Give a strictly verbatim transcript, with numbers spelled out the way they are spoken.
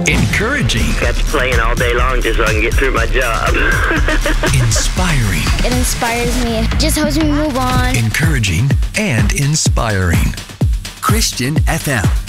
Encouraging. Got to playing all day long just so I can get through my job. Inspiring. It inspires me. Just helps me move on. Encouraging and inspiring. Christian F M.